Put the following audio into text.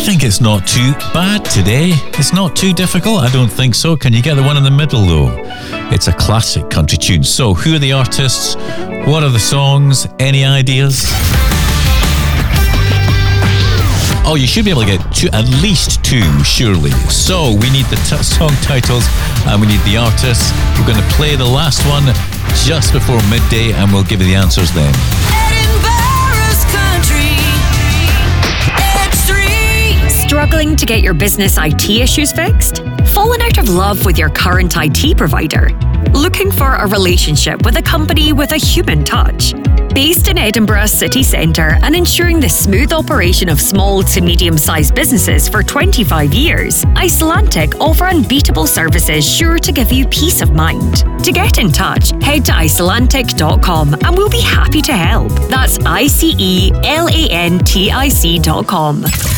think it's not too bad today. It's not too difficult. I don't think so. Can you get the one in the middle, though? It's a classic country tune. So, who are the artists? What are the songs? Any ideas? Oh, you should be able to get at least two, surely. So, we need the song titles and we need the artists. We're going to play the last one just before midday and we'll give you the answers then. Struggling to get your business IT issues fixed? Fallen out of love with your current IT provider? Looking for a relationship with a company with a human touch? Based in Edinburgh city centre and ensuring the smooth operation of small to medium-sized businesses for 25 years, Icelantic offer unbeatable services sure to give you peace of mind. To get in touch, head to Icelantic.com and we'll be happy to help. That's ICELANTIC.com.